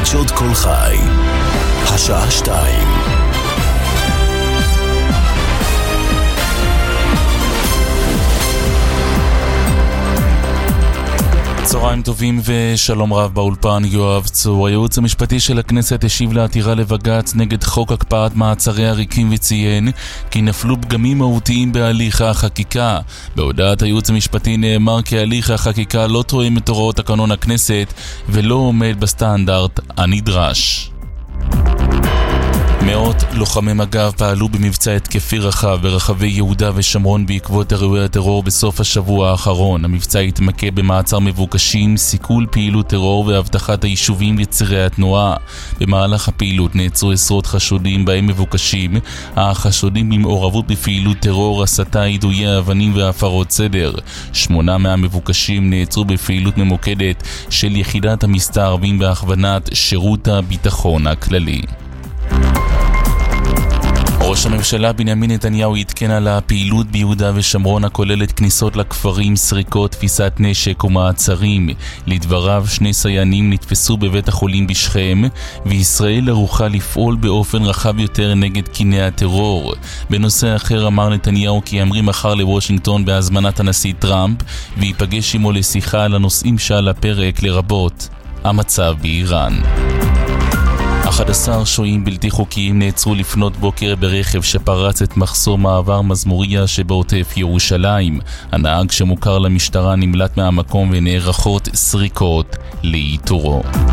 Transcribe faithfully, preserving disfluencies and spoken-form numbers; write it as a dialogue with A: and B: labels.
A: חדשות כל חי, השעה שתיים. צהריים טובים ושלום רב באולפן, יואב צור. הייעוץ המשפטי של הכנסת השיב לעתירה לבג"ץ נגד חוק הקפאת מעצרי עריקים וציין כי נפלו פגמים מהותיים בהליך החקיקה. בהודעת הייעוץ המשפטי נאמר כי הליך החקיקה לא תואם את הוראות תקנון הכנסת ולא עומד בסטנדרט הנדרש. מאות לוחמי מג"ב פעלו במבצע התקפי רחב ברחבי יהודה ושומרון בעקבות אירועי הטרור בסוף השבוע האחרון. המבצע התמקד במעצר מבוקשים, סיכול פעילות טרור והבטחת היישובים לצירי התנועה. במהלך הפעילות נעצרו עשרות חשודים בהם מבוקשים, החשודים במעורבות בפעילות טרור, הסתה, יידויי אבנים והפרות סדר. שמונה מהמבוקשים נעצרו בפעילות ממוקדת של יחידת המסתערבים בהכוונת שירות הביטחון הכללי. ראש הממשלה בנימין נתניהו התקן על הפעילות ביהודה ושומרון הכוללת כניסות לכפרים, סריקות, תפיסת נשק ומעצרים. לדבריו, שני סייענים נתפסו בבית החולים בשכם, וישראל ערוכה לפעול באופן רחב יותר נגד קיני הטרור. בנושא אחר אמר נתניהו כי ימריא מחר לוושינגטון בהזמנת הנשיא טראמפ, ויפגש עמו לשיחה על הנושאים שעל הפרק, לרבות המצב באיראן. אחד עשר שוהים בלתי חוקיים נעצרו לפנות בוקר ברכב שפרץ את מחסום מעבר מזמוריה שבעוטף ירושלים. הנהג שמוכר למשטרה נמלט מהמקום ונערכות סריקות לאיתורו.